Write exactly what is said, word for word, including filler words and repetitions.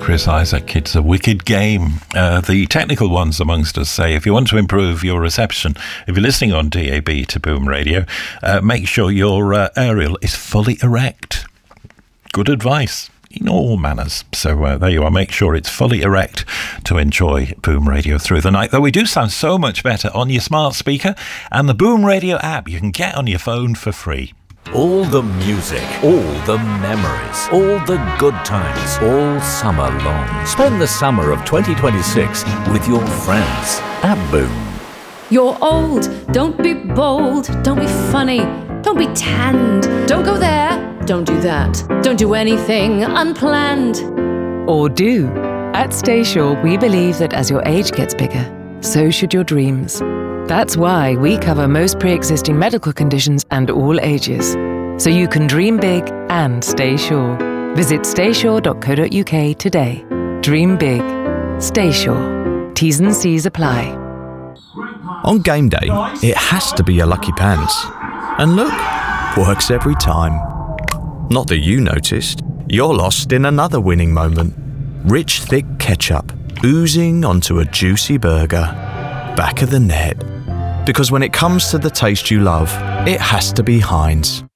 Chris Isaak, it's a wicked game. Uh, the technical ones amongst us say if you want to improve your reception, if you're listening on D A B to Boom Radio, uh, make sure your uh, aerial is fully erect. Good advice in all manners. So uh, there you are. Make sure it's fully erect to enjoy Boom Radio through the night. Though we do sound so much better on your smart speaker and the Boom Radio app you can get on your phone for free. All the music, all the memories, all the good times, all summer long. Spend the summer of twenty twenty-six with your friends at Boom. You're old, don't be bold, don't be funny, don't be tanned, don't go there, don't do that, don't do anything unplanned. Or do. At Staysure, we believe that as your age gets bigger, so should your dreams. That's why we cover most pre-existing medical conditions and all ages, so you can dream big and stay sure. Visit staysure dot co dot uk today. Dream big. Stay sure. T's and C's apply. On game day, it has to be your lucky pants. And look, works every time. Not that you noticed. You're lost in another winning moment. Rich, thick ketchup oozing onto a juicy burger. Back of the net. Because when it comes to the taste you love, it has to be Heinz.